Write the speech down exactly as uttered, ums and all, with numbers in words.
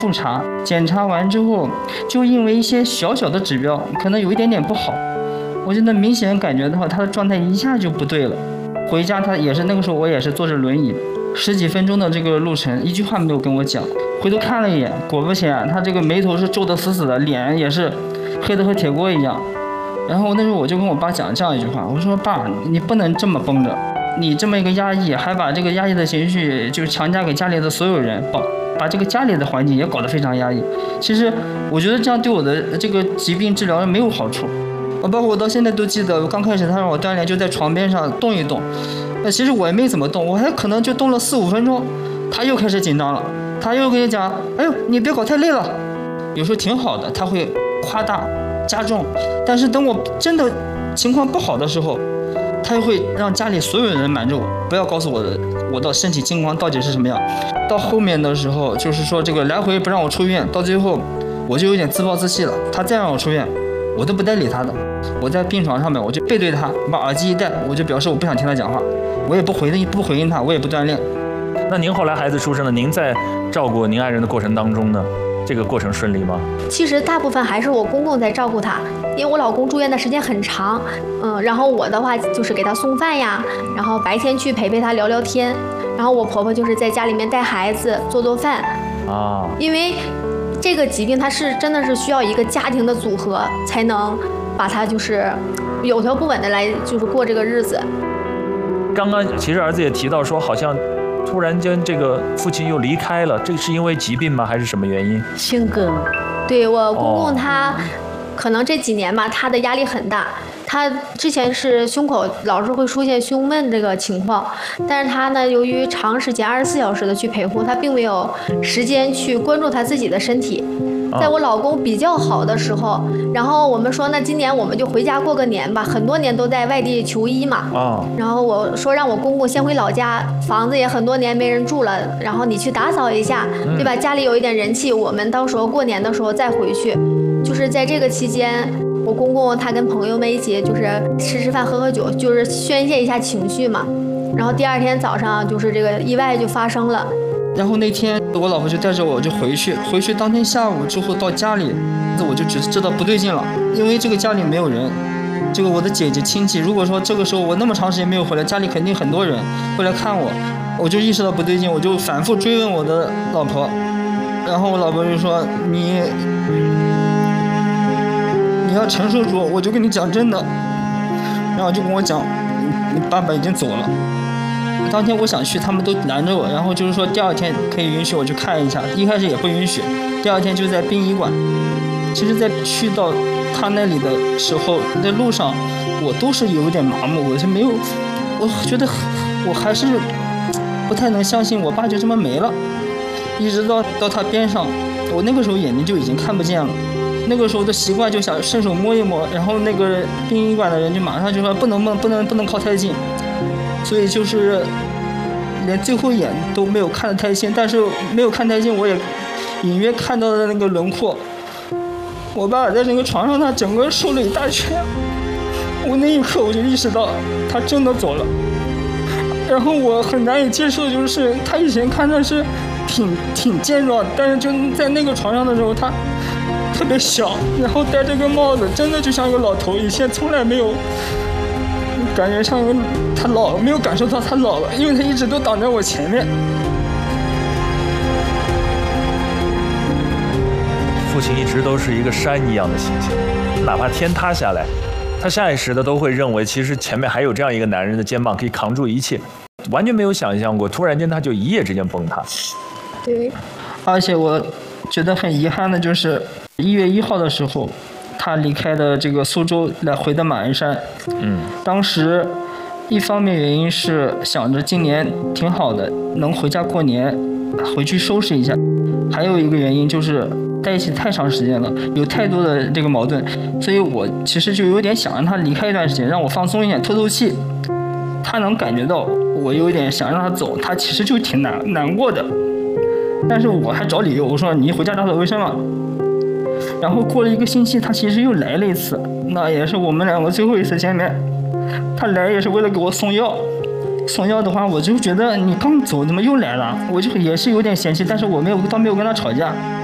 复查，检查完之后，就因为一些小小的指标，可能有一点点不好，我就能明显感觉到他的状态一下就不对了。回家他也是那个时候，我也是坐着轮椅，十几分钟的这个路程，一句话没有跟我讲。回头看了一眼，果不其然，他这个眉头是皱得死死的，脸也是黑得和铁锅一样。然后那时候我就跟我爸讲这样一句话，我说爸，你不能这么绷着，你这么一个压抑，还把这个压抑的情绪就强加给家里的所有人，把把这个家里的环境也搞得非常压抑。其实我觉得这样对我的这个疾病治疗没有好处。我包括我到现在都记得，我刚开始他让我锻炼，就在床边上动一动，那其实我也没怎么动，我还可能就动了四五分钟，他又开始紧张了，他又跟你讲，哎呦，你别搞太累了。有时候挺好的，他会夸大加重，但是等我真的情况不好的时候，他又会让家里所有人瞒着我，不要告诉我的我的身体情况到底是什么样。到后面的时候，就是说这个来回不让我出院，到最后我就有点自暴自弃了。他再让我出院，我都不带理他的，我在病床上面我就背对他，把耳机一戴，我就表示我不想听他讲话，我也不回应不回应他，我也不锻炼。 那您后来孩子出生了，您在照顾您爱人的过程当中呢，这个过程顺利吗？ 其实大部分还是我公公在照顾他，因为我老公住院的时间很长，嗯，然后我的话就是给他送饭呀，然后白天去陪陪他聊聊天，然后我婆婆就是在家里面带孩子做做饭啊，因为这个疾病它是真的是需要一个家庭的组合才能把它就是有条不紊的来就是过这个日子。 刚刚其实儿子也提到说，好像突然间这个父亲又离开了，这是因为疾病吗？还是什么原因？ 性格。对，我公公他可能这几年吧，他的压力很大。他之前是胸口老是会出现胸闷这个情况，但是他呢，由于长时间二十四小时的去陪护，他并没有时间去关注他自己的身体。在我老公比较好的时候，然后我们说那今年我们就回家过个年吧，很多年都在外地求医嘛。啊。然后我说让我公公先回老家，房子也很多年没人住了，然后你去打扫一下，对吧？家里有一点人气，我们到时候过年的时候再回去。就是在这个期间，我公公他跟朋友们一起就是吃吃饭喝喝酒，就是宣泄一下情绪嘛。然后第二天早上就是这个意外就发生了。 然后那天我老婆就带着我就回去，回去当天下午之后到家里，我就只知道不对劲了，因为这个家里没有人，这个我的姐姐亲戚，如果说这个时候我那么长时间没有回来，家里肯定很多人会来看我，我就意识到不对劲，我就反复追问我的老婆，然后我老婆就说你你要承受住，我就跟你讲真的，然后就跟我讲你爸爸已经走了。当天我想去，他们都拦着我，然后就是说第二天可以允许我去看一下，一开始也不允许，第二天就在殡仪馆。其实在去到他那里的时候，在路上我都是有点麻木，我是没有，我觉得我还是不太能相信我爸就这么没了。一直到到他边上，我那个时候眼睛就已经看不见了，那个时候的习惯就想伸手摸一摸，然后那个殡仪馆的人就马上就说不能不能不能不能靠太近。所以就是连最后一眼都没有看得太近，但是没有看太近，我也隐约看到了那个轮廓。我爸在这个床上，他整个瘦了一大圈。我那一刻我就意识到他真的走了。然后我很难以接受，就是他以前看着是挺挺健壮，但是就在那个床上的时候，他特别小，然后戴这个帽子，真的就像一个老头。以前从来没有感觉像他老了，没有感受到他老了，因为他一直都挡在我前面。 父亲一直都是一个山一样的形象，哪怕天塌下来，他下意识的都会认为，其实前面还有这样一个男人的肩膀可以扛住一切，完全没有想象过，突然间他就一夜之间崩塌。 对， 而且我觉得很遗憾的就是一月一号的时候。他离开的这个苏州来回的马鞍山，嗯，当时一方面原因是想着今年挺好的，能回家过年，回去收拾一下，还有一个原因就是在一起太长时间了，有太多的这个矛盾，所以我其实就有点想让他离开一段时间，让我放松一点，透透气。他能感觉到我有点想让他走，他其实就挺难难过的，但是我还找理由，我说你回家打扫卫生嘛。然后过了一个星期，他其实又来了一次，那也是我们两个最后一次见面。他来也是为了给我送药，送药的话，我就觉得你刚走怎么又来了，我就也是有点嫌弃，但是我没有倒没有跟他吵架。